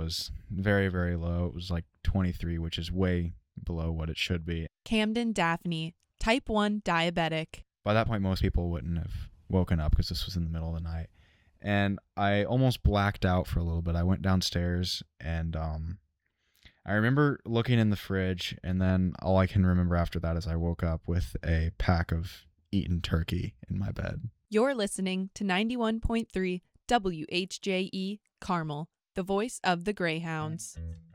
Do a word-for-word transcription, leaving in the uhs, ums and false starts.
was very, very low. It was like twenty-three, which is way below what it should be. Camden Daphne, type one diabetic. By that point, most people wouldn't have woken up because this was in the middle of the night. And I almost blacked out for a little bit. I went downstairs and um, I remember looking in the fridge, and then all I can remember after that is I woke up with a pack of eaten turkey in my bed. You're listening to ninety-one point three W H J E Carmel, the voice of the Greyhounds.